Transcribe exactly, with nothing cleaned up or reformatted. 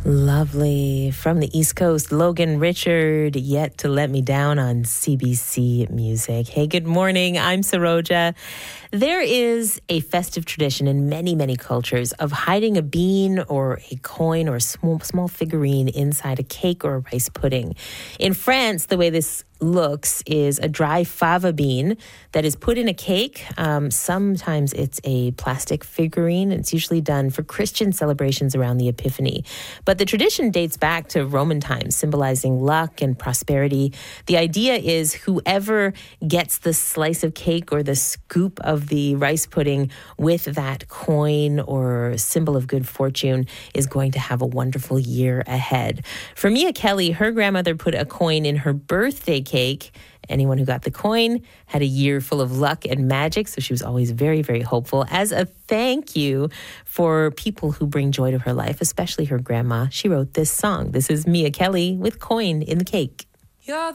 Lovely. From the East Coast, Logan Richard, Yet to Let Me Down on C B C Music. Hey, good morning. I'm Saroja. There is a festive tradition in many, many cultures of hiding a bean or a coin or a small, small figurine inside a cake or a rice pudding. In France, the way this looks is a dry fava bean that is put in a cake. Um, sometimes it's a plastic figurine. It's usually done for Christian celebrations around the Epiphany. But the tradition dates back to Roman times, symbolizing luck and prosperity. The idea is whoever gets the slice of cake or the scoop of the rice pudding with that coin or symbol of good fortune is going to have a wonderful year ahead. For Mia Kelly, her grandmother put a coin in her birthday cake. Anyone who got the coin had a year full of luck and magic, so she was always very, very hopeful. As a thank you for people who bring joy to her life, especially her grandma, she wrote this song. This is Mia Kelly with Coin in the Cake. You're